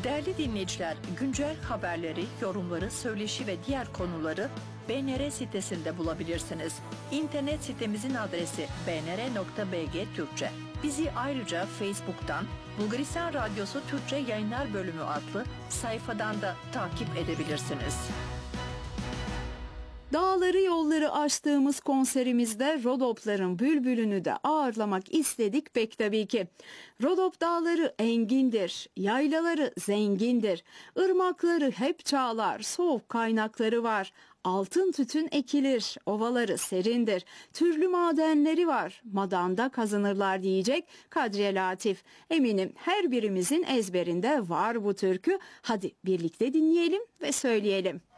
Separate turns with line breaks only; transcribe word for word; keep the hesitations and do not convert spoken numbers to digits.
Değerli dinleyiciler, güncel haberleri, yorumları, söyleşi ve diğer konuları B N R sitesinde bulabilirsiniz. İnternet sitemizin adresi b n r nokta b g Türkçe. Bizi ayrıca Facebook'tan Bulgaristan Radyosu Türkçe Yayınlar Bölümü adlı sayfadan da takip edebilirsiniz.
Dağları yolları aştığımız konserimizde Rodopların bülbülünü de ağırlamak istedik pek tabii ki. Rodop dağları engindir, yaylaları zengindir, ırmakları hep çağlar, soğuk kaynakları var. Altın tütün ekilir, ovaları serindir, türlü madenleri var, madanda kazanırlar diyecek Kadriye Latif. Eminim her birimizin ezberinde var bu türkü. Hadi birlikte dinleyelim ve söyleyelim.